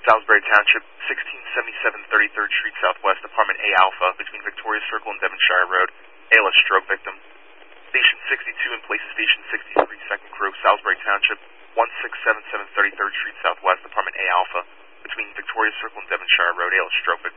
Salisbury Township, 1677 33rd Street Southwest, Apartment A Alpha, between Victoria Circle and Devonshire Road, ALS stroke victim. Station 62 in place of Station 63, second crew, Salisbury Township, 1677 33rd Street Southwest, Apartment A Alpha, between Victoria Circle and Devonshire Road, ALS stroke victim.